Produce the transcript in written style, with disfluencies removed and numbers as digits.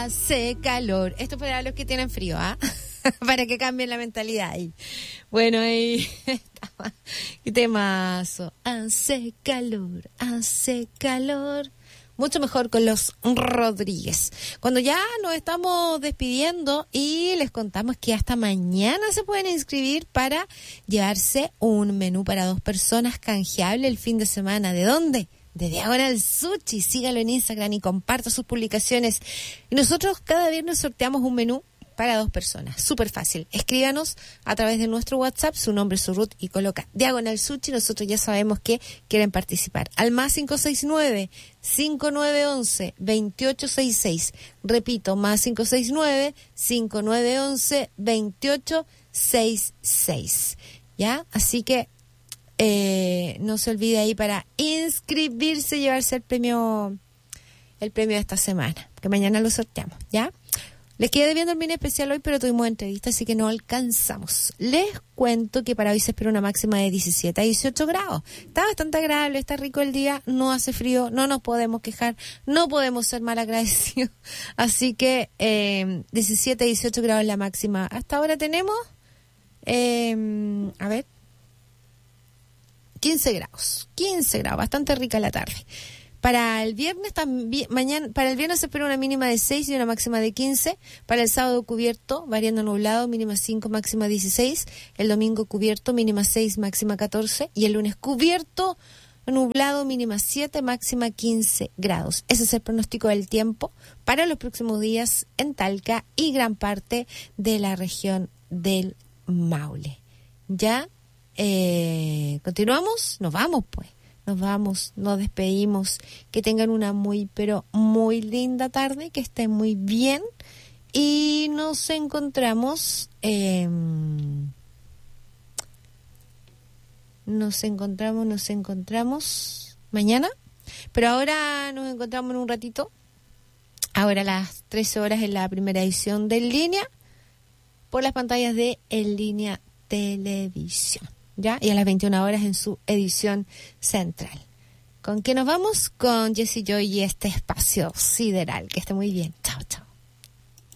hace calor. Esto para los que tienen frío, ¿ah? Para que cambien la mentalidad ahí. Bueno, ahí estaba. Qué temazo. Hace calor. Mucho mejor con los Rodríguez. Cuando ya nos estamos despidiendo y les contamos que hasta mañana se pueden inscribir para llevarse un menú para 2 personas canjeable el fin de semana. ¿De dónde? De Diagonal Sushi. Sígalo en Instagram y comparta sus publicaciones. Y nosotros cada viernes sorteamos un menú para 2 personas. Súper fácil. Escríbanos a través de nuestro WhatsApp su nombre, su root y coloca Diagonal Sushi. Nosotros ya sabemos que quieren participar. Al más 569-5911-2866. Repito, más 569-5911-2866. ¿Ya? Así que no se olvide ahí para inscribirse y llevarse el premio de esta semana, que mañana lo sorteamos, ¿ya? Les quedé debiendo el mini especial hoy, pero tuvimos entrevista, así que no alcanzamos. Les cuento que para hoy se espera una máxima de 17 a 18 grados. Está bastante agradable, está rico el día, no hace frío, no nos podemos quejar, no podemos ser mal agradecidos. Así que 17 a 18 grados la máxima. Hasta ahora tenemos, 15 grados, bastante rica la tarde. Para el viernes también, para el viernes se espera una mínima de 6 y una máxima de 15. Para el sábado cubierto, variando nublado, mínima 5, máxima 16. El domingo cubierto, mínima 6, máxima 14. Y el lunes cubierto, nublado, mínima 7, máxima 15 grados. Ese es el pronóstico del tiempo para los próximos días en Talca y gran parte de la región del Maule. ¿Ya? ¿Continuamos? Nos vamos, pues. Nos vamos, nos despedimos. Que tengan una muy, pero muy linda tarde, que estén muy bien. Y nos encontramos, mañana. Pero ahora nos encontramos en un ratito. Ahora a las 13 horas en la primera edición de En Línea, por las pantallas de En Línea Televisión. ¿Ya? Y a las 21 horas en su edición central. ¿Con qué nos vamos? Con Jessy Joy y este espacio sideral. Que esté muy bien. Chao, chao.